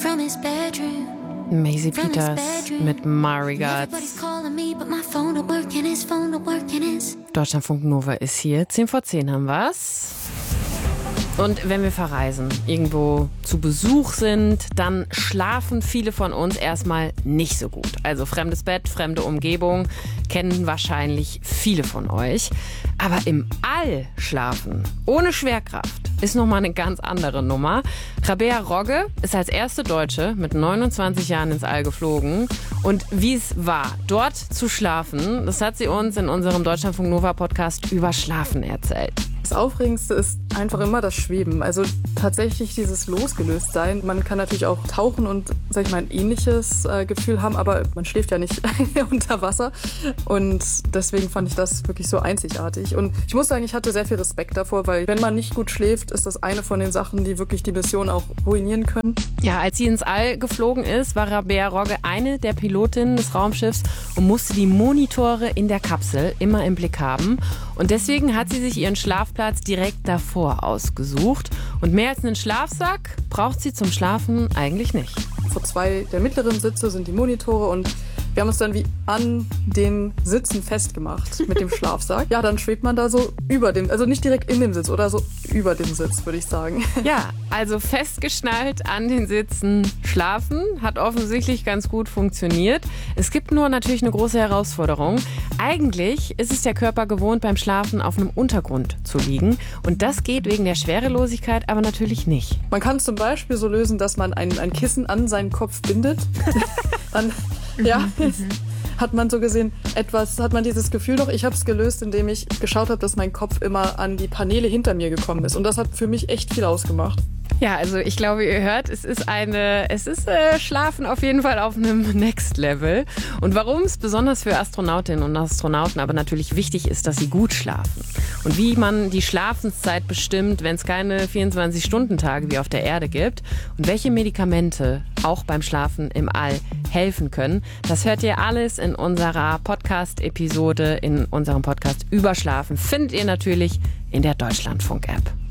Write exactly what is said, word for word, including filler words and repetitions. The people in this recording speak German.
Maisie Peters mit My Regards. Deutschlandfunk Nova ist hier. zehn vor zehn haben wir's. Und wenn wir verreisen, irgendwo zu Besuch sind, dann schlafen viele von uns erstmal nicht so gut. Also fremdes Bett, fremde Umgebung kennen wahrscheinlich viele von euch. Aber im All schlafen, ohne Schwerkraft, ist nochmal eine ganz andere Nummer. Rabea Rogge ist als erste Deutsche mit neunundzwanzig Jahren ins All geflogen. Und wie es war, dort zu schlafen, das hat sie uns in unserem Deutschlandfunk Nova Podcast über Schlafen erzählt. Das Aufregendste ist einfach immer das Schweben. Also tatsächlich dieses Losgelöstsein. Man kann natürlich auch tauchen und, sag ich mal, ein ähnliches äh, Gefühl haben, aber man schläft ja nicht unter Wasser. Und deswegen fand ich das wirklich so einzigartig. Und ich muss sagen, ich hatte sehr viel Respekt davor, weil wenn man nicht gut schläft, ist das eine von den Sachen, die wirklich die Mission auch ruinieren können. Ja, als sie ins All geflogen ist, war Rabea Rogge eine der Pilotinnen des Raumschiffs und musste die Monitore in der Kapsel immer im Blick haben. Und deswegen hat sie sich ihren Schlafplatz direkt davor ausgesucht. Und mehr als einen Schlafsack braucht sie zum Schlafen eigentlich nicht. Vor zwei der mittleren Sitze sind die Monitore und wir haben uns dann wie an den Sitzen festgemacht mit dem Schlafsack. Ja, dann schwebt man da so über dem, also nicht direkt in dem Sitz oder so über dem Sitz, würde ich sagen. Ja, also festgeschnallt an den Sitzen schlafen hat offensichtlich ganz gut funktioniert. Es gibt nur natürlich eine große Herausforderung. Eigentlich ist es der Körper gewohnt, beim Schlafen auf einem Untergrund zu liegen. Und das geht wegen der Schwerelosigkeit aber natürlich nicht. Man kann es zum Beispiel so lösen, dass man ein, ein Kissen an seinen Kopf bindet. Dann, ja, hat man so gesehen etwas, hat man dieses Gefühl noch. Ich habe es gelöst, indem ich geschaut habe, dass mein Kopf immer an die Paneele hinter mir gekommen ist. Und das hat für mich echt viel ausgemacht. Ja, also ich glaube, ihr hört, es ist eine, es ist äh, Schlafen auf jeden Fall auf einem Next Level. Und warum es besonders für Astronautinnen und Astronauten aber natürlich wichtig ist, dass sie gut schlafen. Und wie man die Schlafenszeit bestimmt, wenn es keine vierundzwanzig-Stunden-Tage wie auf der Erde gibt. Und welche Medikamente auch beim Schlafen im All helfen können. Das hört ihr alles in unserer Podcast-Episode, in unserem Podcast über Schlafen. Findet ihr natürlich in der Deutschlandfunk-App.